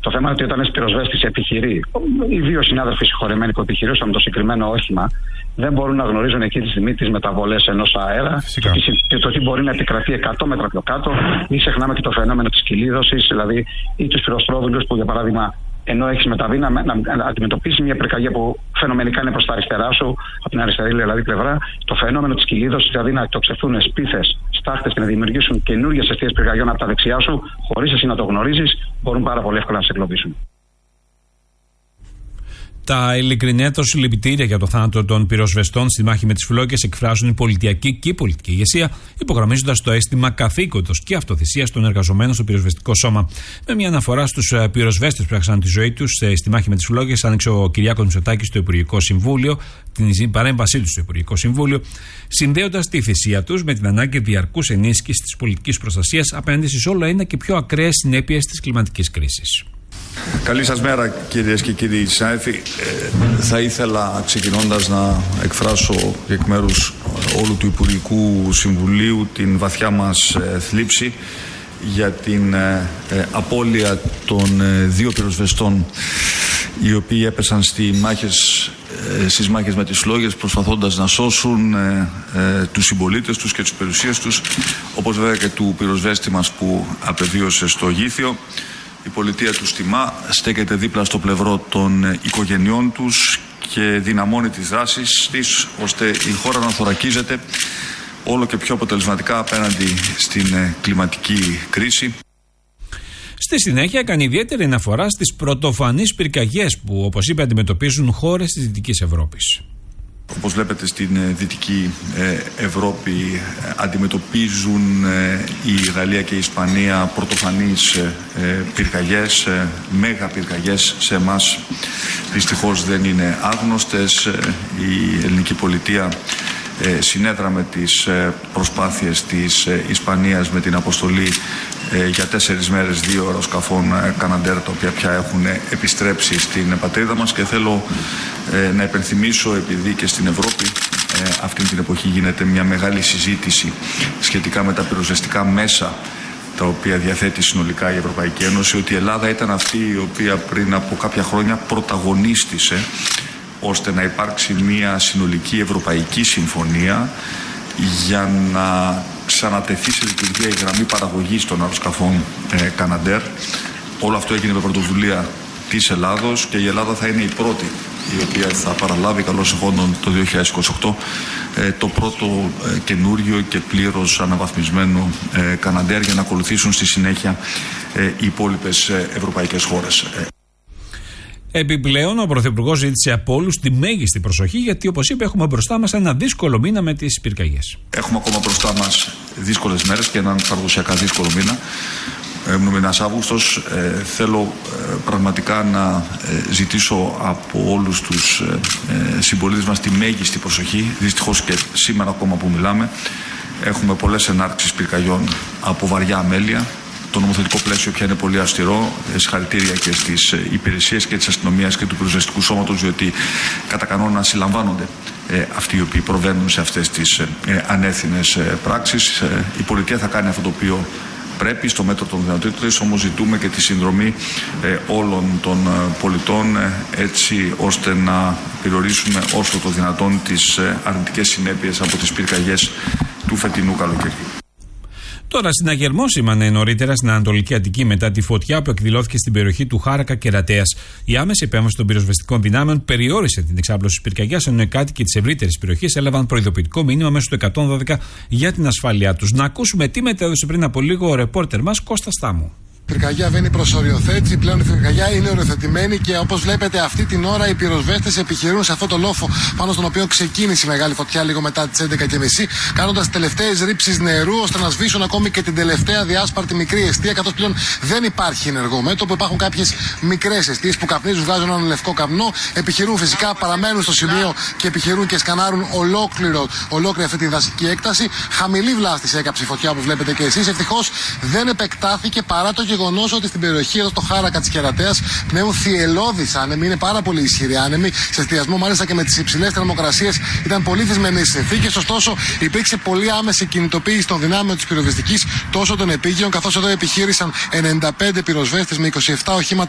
Το θέμα είναι ότι όταν ένα πυροσβέστη επιχειρεί, οι δύο συνάδελφοι συγχωρεμένοι που επιχειρούσαν το συγκεκριμένο όχημα, δεν μπορούν να γνωρίζουν εκείνη τη στιγμή τις μεταβολές ενός αέρα και το τι μπορεί να επικρατεί 100 μέτρα πιο κάτω. Μην ξεχνάμε και το φαινόμενο της κυλίδωσης, δηλαδή ή τους πυροσπρόβιλους που, για παράδειγμα, ενώ έχεις μεταβεί να αντιμετωπίσεις μια πυρκαγιά που φαινομενικά είναι προς τα αριστερά σου, από την αριστερή δηλαδή πλευρά, το φαινόμενο της κυλίδωσης, δηλαδή να εκτοξευθούν σπίθες, στάχτες και να δημιουργήσουν καινούργιες αιστείες πυρκαγιών από τα δεξιά σου, χωρίς εσύ να το γνωρίζεις, μπορούν πάρα πολύ εύκολα να σε εγκλωβίσουν. Τα ειλικρινέα του συλληπιτήρια για το θάνατο των πυροσβεστών στη μάχη με τις φλόγες εκφράζουν η πολιτιακή και η πολιτική ηγεσία, υπογραμμίζοντας το αίσθημα καθήκοντος και αυτοθυσίας των εργαζομένων στο πυροσβεστικό σώμα. Με μια αναφορά στους πυροσβέστες που έχασαν τη ζωή τους στη μάχη με τις φλόγες, άνοιξε ο Κυριάκος Μητσοτάκης στο Υπουργικό Συμβούλιο, την παρέμβασή του στο Υπουργικό Συμβούλιο, συνδέοντας τη θυσία τους με την ανάγκη διαρκούς ενίσχυσης της πολιτικής προστασίας απέναντι στις όλο ένα και πιο ακραίες συνέπειες της κλιματικής κρίσης. Καλή σας μέρα, κυρίες και κύριοι συνάδελφοι. Θα ήθελα ξεκινώντας να εκφράσω εκ μέρους όλου του Υπουργικού Συμβουλίου την βαθιά μας θλίψη για την απώλεια των δύο πυροσβεστών οι οποίοι έπεσαν στις μάχες με τις φλόγες, προσπαθώντας να σώσουν τους συμπολίτες τους και τις περιουσίες τους, όπως βέβαια και του πυροσβέστη μας που απεβίωσε στο Γήθιο. Η πολιτεία τους τιμά, στέκεται δίπλα στο πλευρό των οικογενειών τους και δυναμώνει τις δράσεις της, ώστε η χώρα να θωρακίζεται όλο και πιο αποτελεσματικά απέναντι στην κλιματική κρίση. Στη συνέχεια έκανε ιδιαίτερη αναφορά στις πρωτοφανείς πυρκαγιές που, όπως είπε, αντιμετωπίζουν χώρες της Δυτικής Ευρώπης. Όπως βλέπετε, στην Δυτική Ευρώπη αντιμετωπίζουν η Γαλλία και η Ισπανία πρωτοφανείς πυρκαγιές, μέγα πυρκαγιές. Σε εμάς δυστυχώς δεν είναι άγνωστες. Η ελληνική πολιτεία συνέδραμε τις προσπάθειες της Ισπανίας με την αποστολή για 4 μέρες 2 αεροσκαφών Καναντέρ, τα οποία πια έχουν επιστρέψει στην πατρίδα μας, και θέλω να υπενθυμίσω, επειδή και στην Ευρώπη αυτή την εποχή γίνεται μια μεγάλη συζήτηση σχετικά με τα πυροσβεστικά μέσα τα οποία διαθέτει συνολικά η Ευρωπαϊκή Ένωση, ότι η Ελλάδα ήταν αυτή η οποία πριν από κάποια χρόνια πρωταγωνίστησε ώστε να υπάρξει μια συνολική ευρωπαϊκή συμφωνία για να ξανατεθεί σε λειτουργία η γραμμή παραγωγής των αεροσκαφών Καναντέρ. Όλο αυτό έγινε με πρωτοβουλία της Ελλάδος και η Ελλάδα θα είναι η πρώτη η οποία θα παραλάβει καλώς εχόντων το 2028 το πρώτο καινούριο και πλήρως αναβαθμισμένο Καναντέρ, για να ακολουθήσουν στη συνέχεια οι υπόλοιπες ευρωπαϊκές χώρες. Επιπλέον, ο Πρωθυπουργός ζήτησε από όλους τη μέγιστη προσοχή, γιατί, όπως είπε, έχουμε μπροστά μας ένα δύσκολο μήνα με τις πυρκαγιές. Έχουμε ακόμα μπροστά μας δύσκολες μέρες και έναν παραδοσιακά δύσκολο μήνα. Ο μήνας Αύγουστος. Θέλω πραγματικά να ζητήσω από όλους τους συμπολίτες μας τη μέγιστη προσοχή. Δυστυχώς και σήμερα ακόμα που μιλάμε έχουμε πολλές ενάρξεις πυρκαγιών από βαριά αμέλεια. Το νομοθετικό πλαίσιο πια είναι πολύ αυστηρό. Συγχαρητήρια και στις υπηρεσίες και της αστυνομίας και του πυροσβεστικού σώματος, διότι κατά κανόνα συλλαμβάνονται αυτοί οι οποίοι προβαίνουν σε αυτές τις ανεύθυνες πράξεις. Η πολιτεία θα κάνει αυτό το οποίο πρέπει στο μέτρο των δυνατοτήτων της, όμως ζητούμε και τη συνδρομή όλων των πολιτών, έτσι ώστε να περιορίσουμε όσο το δυνατόν τις αρνητικές συνέπειες από τις πυρκαγιές του φετινού καλοκαιριού. Τώρα, συναγερμό σήμανε νωρίτερα στην Ανατολική Αττική μετά τη φωτιά που εκδηλώθηκε στην περιοχή του Χάρακα Κερατέας. Η άμεση επέμβαση των πυροσβεστικών δυνάμεων περιόρισε την εξάπλωση της πυρκαγιάς, ενώ οι κάτοικοι της ευρύτερης περιοχής έλαβαν προειδοποιητικό μήνυμα μέσω του 112 για την ασφάλειά τους. Να ακούσουμε τι μετέδωσε πριν από λίγο ο ρεπόρτερ μας Κώστας Στάμου. Η πυρκαγιά βαίνει προς οριοθέτηση. Πλέον η πυρκαγιά είναι οριοθετημένη και όπως βλέπετε, αυτή την ώρα οι πυροσβέστες επιχειρούν σε αυτό το λόφο πάνω στον οποίο ξεκίνησε η μεγάλη φωτιά λίγο μετά τις 11:30, κάνοντας τελευταίες ρήψεις νερού ώστε να σβήσουν ακόμη και την τελευταία διάσπαρτη μικρή εστία. Καθώς πλέον δεν υπάρχει ενεργό μέτωπο, υπάρχουν κάποιες μικρές εστίες που καπνίζουν, βγάζουν έναν λευκό καπνό. Επιχειρούν φυσικά, παραμένουν στο σημείο και επιχειρούν και σκανάρουν ολόκληρη αυτή τη δασική έκταση. Χαμηλή βλάστηση έκαψε η φωτιά, όπως βλέπετε και εσείς. Ευτυχώς δεν επεκτάθηκε, παρά το γεγονός ότι στην περιοχή εδώ στο Χάρακα της Κερατέας πνέουν θυελλώδεις άνεμοι, είναι πάρα πολύ ισχυροί άνεμοι. Σε εστιασμό μάλιστα και με τις υψηλές θερμοκρασίες ήταν πολύ δυσμενείς συνθήκες. Ωστόσο, υπήρξε πολύ άμεση κινητοποίηση των δυνάμεων της πυροσβεστικής τόσο των επίγειων, καθώς εδώ επιχείρησαν 95 πυροσβέστες με 27 οχήματα